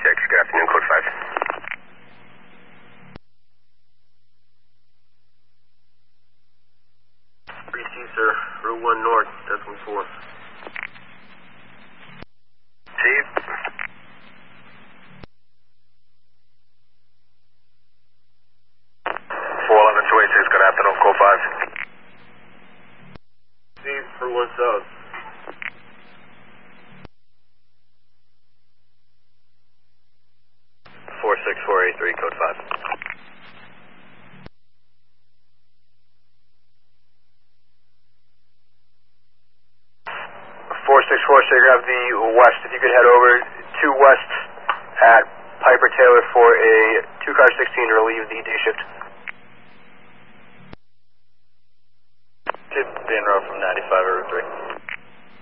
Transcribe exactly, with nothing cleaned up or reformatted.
six, good afternoon, code five. three C, sir. Route one North, decimal four. Chief. four eleven two eight six, good afternoon, code five. Chief, Route one South. four six four eight three, code five. four six four, so you have the west. If you could head over to west at Piper Taylor for a two car sixteen to relieve the day shift. Being route from ninety-five at Route three.